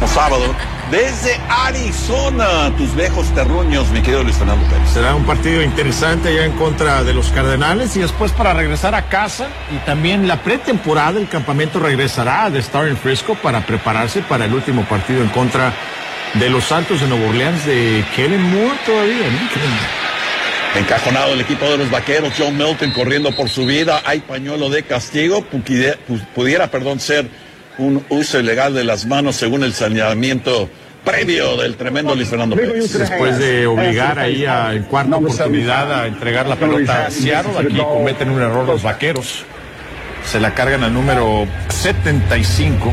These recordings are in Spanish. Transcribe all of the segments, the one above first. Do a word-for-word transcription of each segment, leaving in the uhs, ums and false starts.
sábado. Desde Arizona, tus viejos terruños, mi querido Luis Fernando Pérez. Será un partido interesante ya en contra de los Cardenales y después para regresar a casa y también la pretemporada, el campamento regresará de Star en Frisco para prepararse para el último partido en contra de los Santos de Nueva Orleans de Kellen Moore todavía, ¿no? Encajonado el equipo de los Vaqueros, Joe Milton corriendo por su vida, hay pañuelo de castigo, pudiera, pudiera perdón, ser un uso ilegal de las manos según el señalamiento previo del tremendo Luis Fernando Pérez. Después de obligar ahí a, en cuarta oportunidad a entregar la pelota a Seattle, aquí cometen un error los Vaqueros. Se la cargan al número setenta y cinco,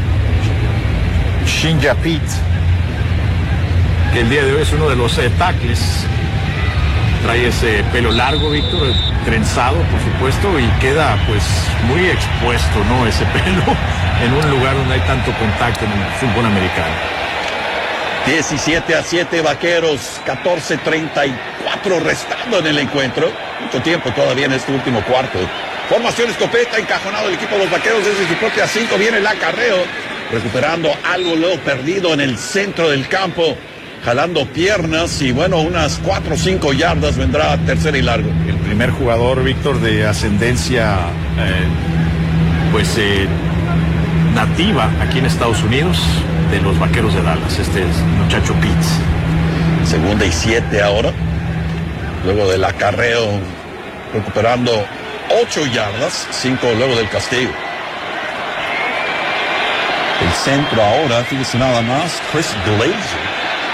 Shinja Pete, que el día de hoy es uno de los eh, tackles. Trae ese pelo largo, Víctor, trenzado, por supuesto, y queda pues muy expuesto, ¿no? Ese pelo en un lugar donde hay tanto contacto en el fútbol americano. diecisiete a siete Vaqueros, catorce treinta y cuatro restando en el encuentro. Mucho tiempo todavía en este último cuarto. Formación escopeta, encajonado el equipo de los Vaqueros desde su propia cinco. Viene el acarreo, recuperando algo luego perdido en el centro del campo. Jalando piernas y bueno, unas cuatro o cinco yardas vendrá tercera y largo. El primer jugador, Víctor, de ascendencia eh, pues eh, nativa aquí en Estados Unidos de los Vaqueros de Dallas, este es muchacho Pitts. Segunda y siete ahora, luego del acarreo, recuperando ocho yardas, cinco luego del castigo. El centro ahora, fíjese nada más, Chris Glazer.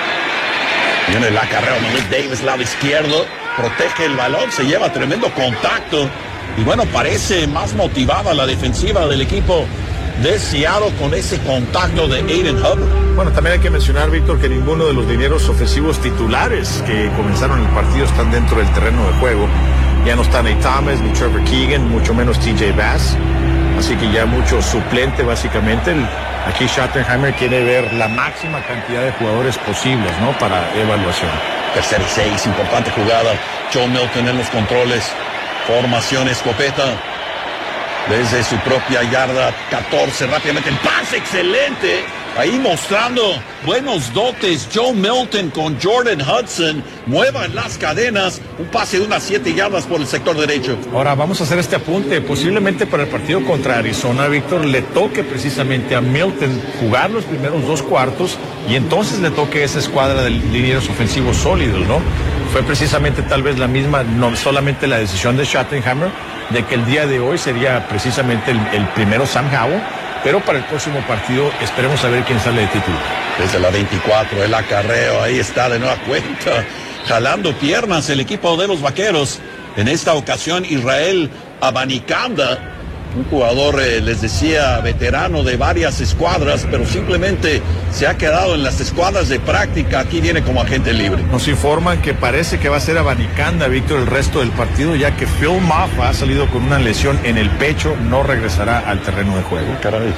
Viene el acarreo, Malik Davis, lado izquierdo, protege el balón, se lleva tremendo contacto. Y bueno, parece más motivada la defensiva del equipo de Seattle con ese contacto de Aiden Hubbard. Bueno, también hay que mencionar, Víctor, que ninguno de los dineros ofensivos titulares que comenzaron el partido están dentro del terreno de juego. Ya no está Nate Thomas, ni Trevor Keegan, mucho menos T J Bass. Así que ya mucho suplente, básicamente. El, aquí Schottenheimer quiere ver la máxima cantidad de jugadores posibles, ¿no? Para evaluación. Tercer y seis, importante jugada. Joe Milton en los controles. Formación escopeta. Desde su propia yarda catorce, rápidamente el pase, excelente. Ahí mostrando buenos dotes. Joe Milton con Jordan Hudson. Muevan las cadenas. Un pase de unas siete yardas por el sector derecho. Ahora vamos a hacer este apunte. Posiblemente para el partido contra Arizona, Víctor, le toque precisamente a Milton jugar los primeros dos cuartos y entonces le toque esa escuadra de linieros ofensivos sólidos, ¿no? Fue precisamente tal vez la misma, no solamente la decisión de Schottenheimer, de que el día de hoy sería precisamente el, el primero Sam Howell, pero para el próximo partido esperemos a ver quién sale de título. Desde la veinticuatro, el acarreo, ahí está de nueva cuenta, jalando piernas el equipo de los Vaqueros. En esta ocasión Israel Abanikanda, un jugador, eh, les decía, veterano de varias escuadras, pero simplemente se ha quedado en las escuadras de práctica. Aquí viene como agente libre. Nos informan que parece que va a ser Abanikanda, Víctor, el resto del partido, ya que Phil Maffa ha salido con una lesión en el pecho, no regresará al terreno de juego. Caray.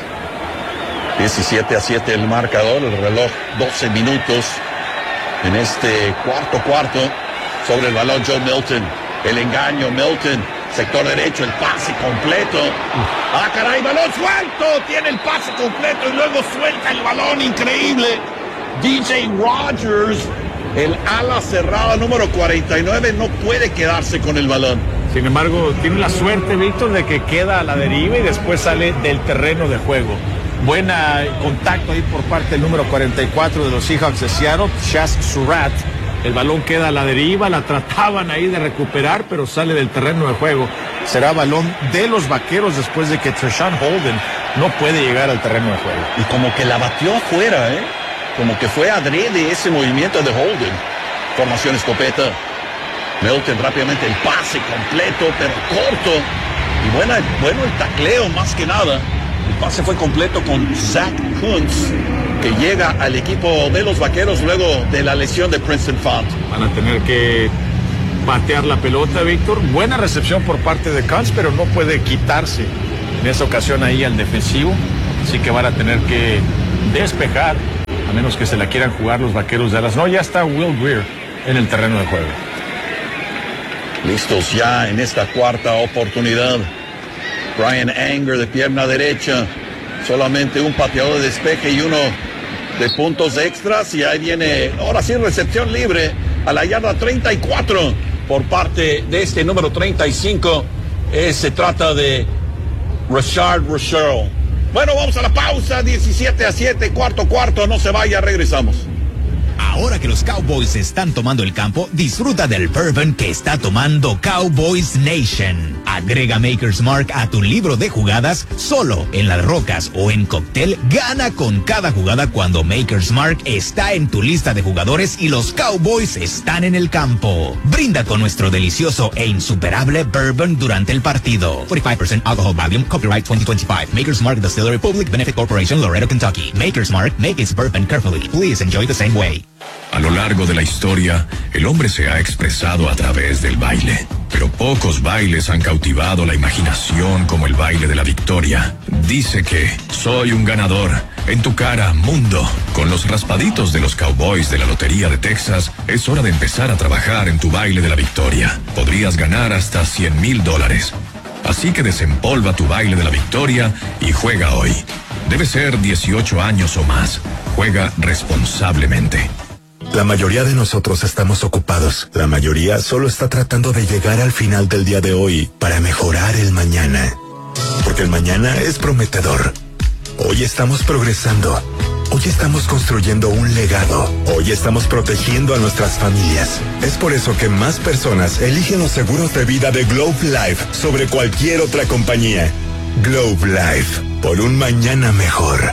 diecisiete a siete el marcador, el reloj doce minutos en este cuarto cuarto. Sobre el balón Joe Milton, el engaño Milton. Sector derecho, el pase completo. ¡Ah, caray! ¡Balón suelto! Tiene el pase completo y luego suelta el balón. ¡Increíble! D J Rogers, el ala cerrada número cuarenta y nueve, no puede quedarse con el balón. Sin embargo, tiene la suerte, Víctor, de que queda a la deriva y después sale del terreno de juego. Buena contacto ahí por parte del número cuarenta y cuatro de los Seahawks de Seattle, Chaz Surratt. El balón queda a la deriva, la trataban ahí de recuperar, pero sale del terreno de juego. Será balón de los Vaqueros después de que Treshaun Holden no puede llegar al terreno de juego. Y como que la batió afuera, ¿eh? Como que fue adrede ese movimiento de Holden. Formación escopeta. Milton rápidamente el pase completo, pero corto. Y buena, bueno el tacleo más que nada. El pase fue completo con Zach Kuntz, que llega al equipo de los Vaqueros luego de la lesión de Princeton Font. Van a tener que patear la pelota, Víctor. Buena recepción por parte de Kuntz, pero no puede quitarse en esa ocasión ahí al defensivo. Así que van a tener que despejar, a menos que se la quieran jugar los Vaqueros de Dallas. No, ya está Will Greer en el terreno de juego. Listos ya en esta cuarta oportunidad. Brian Anger de pierna derecha. Solamente un pateador de despeje y uno de puntos extras. Y ahí viene, ahora sí, recepción libre a la yarda treinta y cuatro por parte de este número treinta y cinco. Eh, se trata de Rashard Russell. Bueno, vamos a la pausa, diecisiete a siete, cuarto cuarto, no se vaya, regresamos. Ahora que los Cowboys están tomando el campo, disfruta del bourbon que está tomando Cowboys Nation. Agrega Maker's Mark a tu libro de jugadas solo en Las Rocas o en cóctel. Gana con cada jugada cuando Maker's Mark está en tu lista de jugadores y los Cowboys están en el campo. Brinda con nuestro delicioso e insuperable bourbon durante el partido. cuarenta y cinco por ciento alcohol volume, copyright twenty twenty-five. Maker's Mark Distillery Public Benefit Corporation, Loretto, Kentucky. Maker's Mark, make its bourbon carefully. Please enjoy the same way. A lo largo de la historia, el hombre se ha expresado a través del baile. Pero pocos bailes han cautivado la imaginación como el baile de la victoria. Dice que soy un ganador. En tu cara, mundo. Con los raspaditos de los Cowboys de la Lotería de Texas, es hora de empezar a trabajar en tu baile de la victoria. Podrías ganar hasta cien mil dólares. Así que desempolva tu baile de la victoria y juega hoy. Debe ser dieciocho años o más. Juega responsablemente. La mayoría de nosotros estamos ocupados. La mayoría solo está tratando de llegar al final del día de hoy para mejorar el mañana. Porque el mañana es prometedor. Hoy estamos progresando. Hoy estamos construyendo un legado. Hoy estamos protegiendo a nuestras familias. Es por eso que más personas eligen los seguros de vida de Globe Life sobre cualquier otra compañía. Globe Life, por un mañana mejor.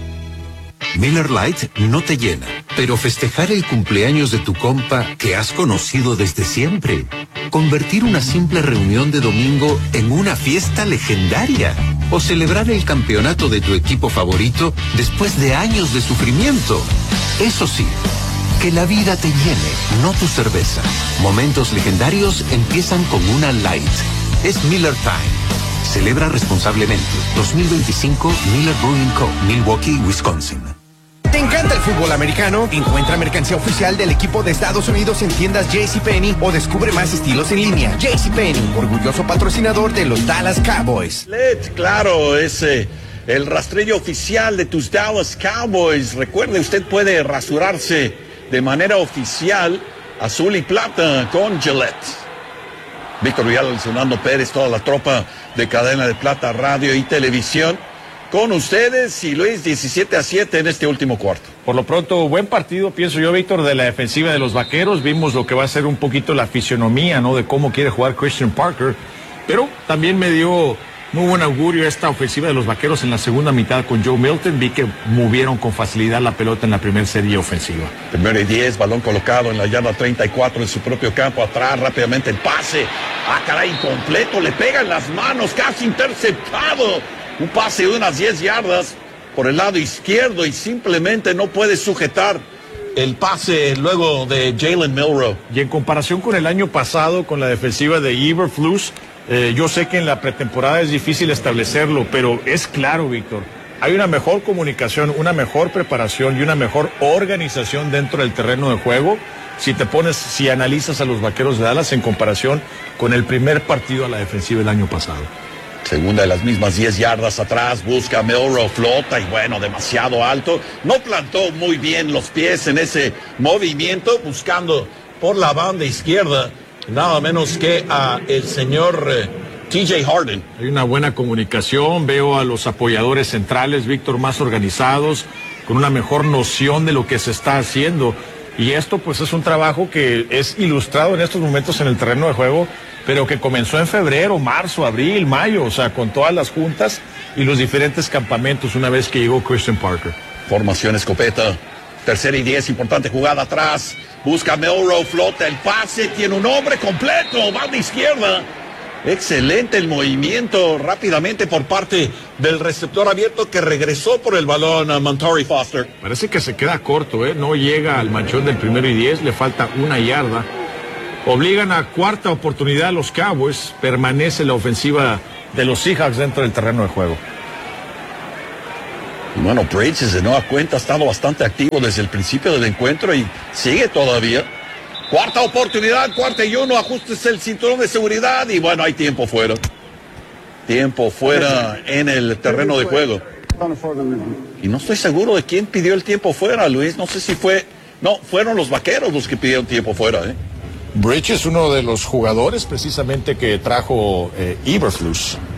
Miller Lite no te llena, pero festejar el cumpleaños de tu compa que has conocido desde siempre. Convertir una simple reunión de domingo en una fiesta legendaria. O celebrar el campeonato de tu equipo favorito después de años de sufrimiento. Eso sí, que la vida te llene, no tu cerveza. Momentos legendarios empiezan con una Light. Es Miller Time. Celebra responsablemente. dos mil veinticinco Miller Brewing Co., Milwaukee, Wisconsin. ¿Te encanta el fútbol americano? Encuentra mercancía oficial del equipo de Estados Unidos en tiendas JCPenney o descubre más estilos en línea. JCPenney, orgulloso patrocinador de los Dallas Cowboys. Claro, es eh, el rastrillo oficial de tus Dallas Cowboys. Recuerde, usted puede rasurarse de manera oficial azul y plata con Gillette. Víctor Villalobos, Fernando Pérez, toda la tropa de Cadena de Plata, radio y televisión. Con ustedes y Luis, diecisiete a siete en este último cuarto. Por lo pronto, buen partido, pienso yo, Víctor, de la defensiva de los Vaqueros. Vimos lo que va a ser un poquito la fisionomía, ¿no?, de cómo quiere jugar Christian Parker. Pero también me dio muy buen augurio esta ofensiva de los Vaqueros en la segunda mitad con Joe Milton. Vi que movieron con facilidad la pelota en la primera serie ofensiva. Primero y diez, balón colocado en la yarda treinta y cuatro en su propio campo. Atrás, rápidamente el pase. Ah, caray, incompleto, le pega en las manos, casi interceptado. Un pase de unas diez yardas por el lado izquierdo y simplemente no puede sujetar el pase luego de Jalen Milroe. Y en comparación con el año pasado, con la defensiva de Eberflus, eh, yo sé que en la pretemporada es difícil establecerlo, pero es claro, Víctor, hay una mejor comunicación, una mejor preparación y una mejor organización dentro del terreno de juego si te pones, si analizas a los Vaqueros de Dallas en comparación con el primer partido a la defensiva del año pasado. Segunda de las mismas diez yardas atrás, busca a Milroe, flota y bueno, demasiado alto. No plantó muy bien los pies en ese movimiento, buscando por la banda izquierda, nada menos que a el señor eh, T J Harden. Hay una buena comunicación, veo a los apoyadores centrales, Víctor, más organizados, con una mejor noción de lo que se está haciendo. Y esto pues es un trabajo que es ilustrado en estos momentos en el terreno de juego, pero que comenzó en febrero, marzo, abril, mayo, o sea, con todas las juntas y los diferentes campamentos una vez que llegó Christian Parker. Formación escopeta, tercera y diez, importante jugada atrás, busca Milroe, flota el pase, tiene un hombre completo, banda izquierda. Excelente el movimiento rápidamente por parte del receptor abierto que regresó por el balón a Montorie Foster. Parece que se queda corto, ¿eh? No llega al manchón del primero y diez, le falta una yarda. Obligan a cuarta oportunidad a los Cowboys, permanece la ofensiva de los Seahawks dentro del terreno de juego. Bueno, Bridges de nueva cuenta ha estado bastante activo desde el principio del encuentro y sigue todavía. Cuarta oportunidad, cuarta y uno, ajustes el cinturón de seguridad y bueno, hay tiempo fuera. Tiempo fuera en el terreno de juego. Y no estoy seguro de quién pidió el tiempo fuera, Luis. No sé si fue... No, fueron los Vaqueros los que pidieron tiempo fuera, ¿eh? Bridge es uno de los jugadores precisamente que trajo eh, Eberflus.